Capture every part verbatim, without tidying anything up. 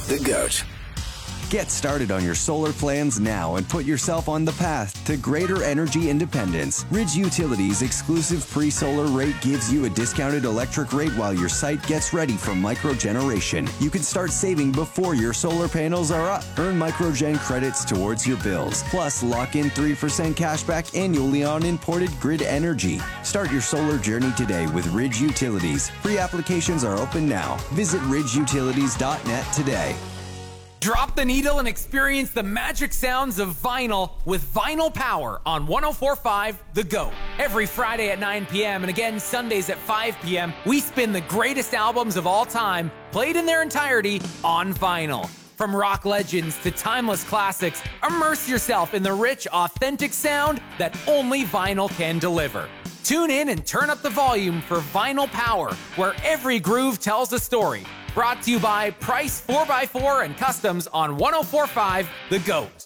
The GOAT. Get started on your solar plans now and put yourself on the path to greater energy independence. Ridge Utilities' exclusive pre-solar rate gives you a discounted electric rate while your site gets ready for microgeneration. You can start saving before your solar panels are up. Earn microgen credits towards your bills. Plus, lock in three percent cashback annually on imported grid energy. Start your solar journey today with Ridge Utilities. Pre-applications are open now. Visit ridge utilities dot net today. Drop the needle and experience the magic sounds of vinyl with Vinyl Power on one oh four point five The GOAT. Every Friday at nine p.m. and again Sundays at five p.m., we spin the greatest albums of all time, played in their entirety on vinyl. From rock legends to timeless classics, immerse yourself in the rich, authentic sound that only vinyl can deliver. Tune in and turn up the volume for Vinyl Power, where every groove tells a story. Brought to you by Price four by four and Customs on one oh four point five The GOAT.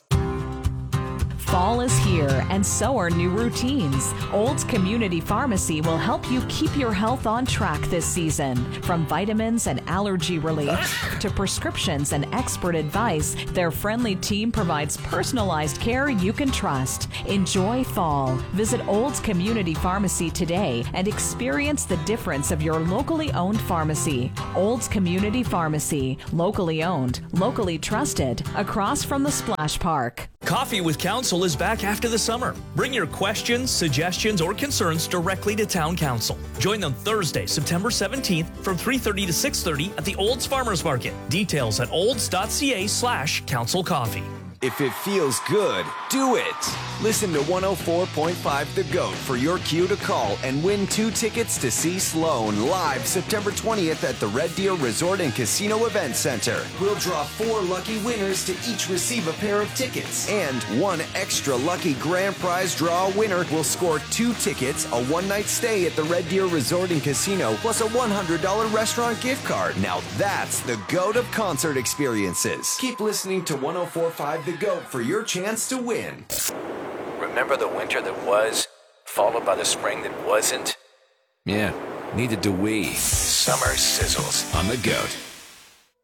Fall is here, and so are new routines. Olds Community Pharmacy will help you keep your health on track this season. From vitamins and allergy relief to prescriptions and expert advice, their friendly team provides personalized care you can trust. Enjoy fall. Visit Olds Community Pharmacy today and experience the difference of your locally owned pharmacy. Olds Community Pharmacy, locally owned, locally trusted, across from the Splash Park. Coffee with Council is back after the summer. Bring your questions, suggestions, or concerns directly to Town Council. Join them Thursday, September seventeenth from three thirty to six thirty at the Olds Farmers Market. Details at olds.ca slash council coffee. If it feels good, do it. Listen to one oh four point five The GOAT for your cue to call and win two tickets to see Sloan live September twentieth at the Red Deer Resort and Casino Event Center. We'll draw four lucky winners to each receive a pair of tickets. And one extra lucky grand prize draw winner will score two tickets, a one-night stay at the Red Deer Resort and Casino, plus a one hundred dollars restaurant gift card. Now that's the GOAT of concert experiences. Keep listening to one oh four point five The GOAT for your chance to win. Remember the winter that was, followed by the spring that wasn't? Yeah, neither do we. Summer sizzles On The GOAT.